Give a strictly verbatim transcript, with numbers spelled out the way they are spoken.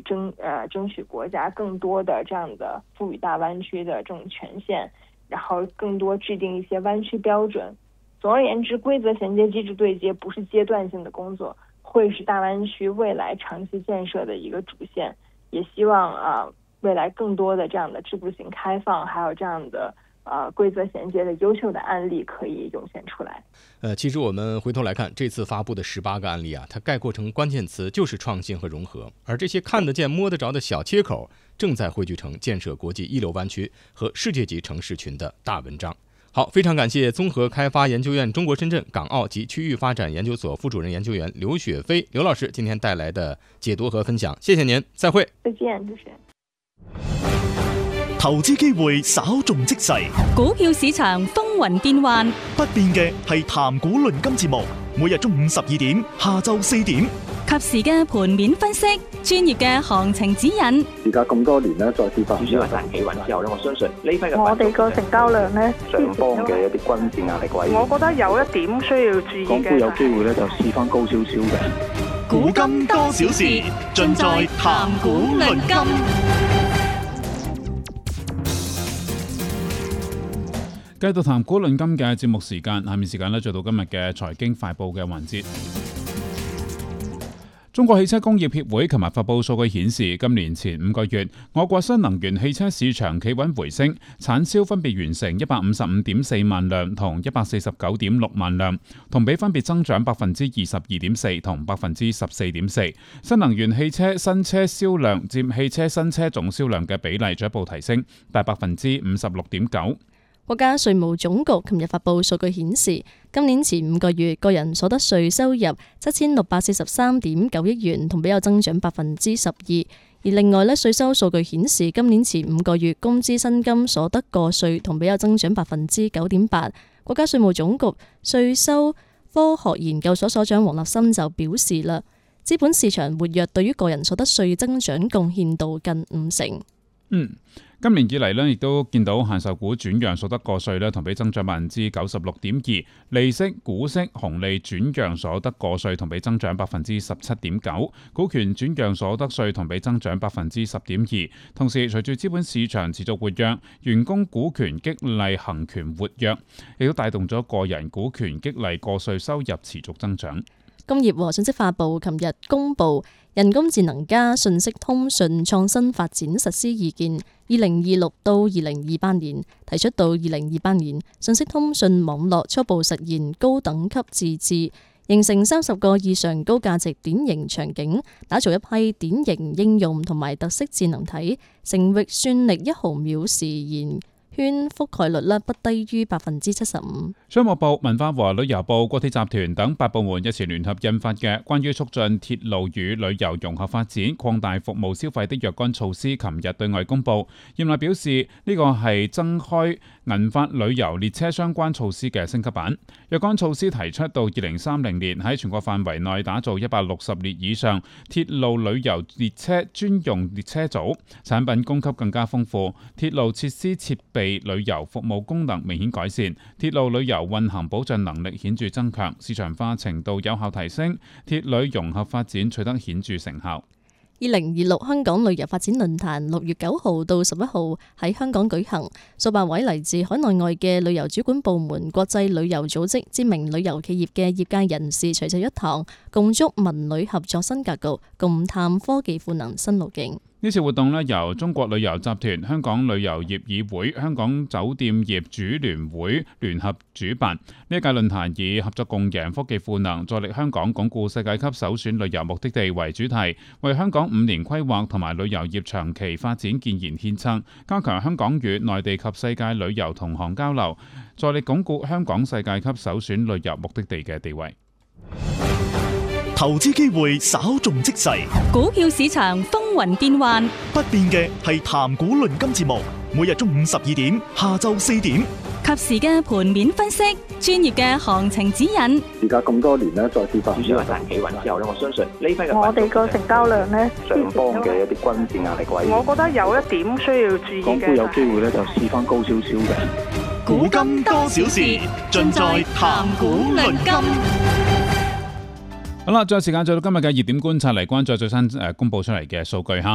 争呃争取国家更多的这样的赋予大湾区的这种权限，然后更多制定一些湾区标准。总而言之，规则衔接机制对接不是阶段性的工作，会是大湾区未来长期建设的一个主线。也希望啊、呃、未来更多的这样的制度型开放，还有这样的呃规则衔接的优秀的案例可以涌现出来。 呃，其实我们回头来看这次发布的十八个案例啊，它概括成关键词就是创新和融合，而这些看得见摸得着的小切口，正在汇聚成建设国际一流湾区和世界级城市群的大文章。好，非常感谢综合开发研究院中国深圳、港澳及区域发展研究所副主任研究员刘雪飞刘老师今天带来的解读和分享，谢谢您，再会。 再见，主持人。 投資機會稍縱即逝， 股票市場風雲變幻， 不變嘅係談股論金節目，每日中午十二點、下晝四點， 及時嘅盤面分析，專業嘅行情指引。 而家咁多年咧，再次發主要係彈企穩之後咧，我相信呢批嘅我哋個成交量咧， 上方嘅一啲均線壓力位， 我覺得有一點需要注意嘅， 港股有機會咧就試翻高少少嘅。 古今多少事，盡在談股論金。 繼續談股論金嘅節目時間，下面時間咧做到今日嘅財經快報嘅環節。中國汽車工業協會琴日發布數據顯示，今年前五個月，我國新能源汽車市場企穩回升，產銷分別完成一百五十五點四萬輛同一百四十九點六萬輛，同比分別增長百分之二十二點四同百分之十四點四。新能源汽車新車銷量佔汽車新車總銷量嘅比例進一步提升，達百分之五十六點九。 國家稅務總局琴日發布數據顯示，今年前五個月個人所得稅收入七千六百四十三點九億元，同比有增長百分之十二。而另外咧，稅收數據顯示，今年前五個月工資薪金所得個稅同比有增長百分之九點八。國家稅務總局稅收科學研究所所長黃立森就表示啦，資本市場活躍對於個人所得稅增長貢獻度近五成。 嗯。今年以嚟呢，亦都見到限售股轉讓所得個稅呢，同比增長百分之九十六點二；利息、股息、紅利轉讓所得個稅同比增長百分之十七點九；股權轉讓所得稅同比增長百分之十點二。同時，隨住資本市場持續活躍，員工股權激勵行權活躍，亦都帶動咗個人股權激勵個稅收入持續增長。 工業和信息化部琴日公布人工智能加信息通訊創新發展實施意見，二零二六到二零二八年提出到二零二八年，信息通訊網絡初步實現高等級自治，形成三十個以上高價值典型場景，打造一批典型應用同埋特色智能體，成域算力一毫秒時延圈覆蓋率咧不低於百分之七十五。 商務部、文化和旅遊部、國鐵集團等八部門日前聯合印發嘅關於促進鐵路與旅遊融合發展、擴大服務消費的若干措施，琴日對外公佈。業內表示呢個係增開銀髮旅遊列車相關措施嘅升級版。若干措施提出到二零三零年喺全國範圍內打造一百六十列以上鐵路旅遊列車專用列車組，產品供給更加豐富，鐵路設施設備旅遊服務功能明顯改善，鐵路旅遊運行保障能力顯著增強，市場化程度有效提升，鐵旅融合發展取得顯著成效。 二零二六香港旅遊發展論壇六月九號到十一號喺香港舉行，數百位嚟自海內外嘅旅遊主管部門、國際旅遊組織、知名旅遊企業嘅業界人士齊聚一堂，共築文旅合作新格局，共探科技賦能新路徑。 呢次活動咧由中國旅遊集團、香港旅遊業議會、香港酒店業主聯會聯合主辦。呢一屆論壇以合作共贏、科技賦能，助力香港鞏固世界級首選旅遊目的地為主題，為香港五年規劃同埋旅遊業長期發展建言獻策，加強香港與內地及世界旅遊同行交流，助力鞏固香港世界級首選旅遊目的地嘅地位。 投資機會稍縱即逝， 股票市場風雲變幻， 不變嘅係談股論金節目，每日中午十二點、下晝四點， 及時嘅盤面分析，專業嘅行情指引。 而家咁多年咧，再次發主要係彈企穩之後咧，我相信呢批嘅我哋個成交量咧， 上方嘅一啲均線壓力位， 我覺得有一點需要注意嘅， 港股有機會咧就試翻高少少嘅。 古今多少事，盡在談股論金。 好啦，再有時間做到今日嘅熱點觀察，嚟關注最新誒公佈出嚟嘅數據嚇。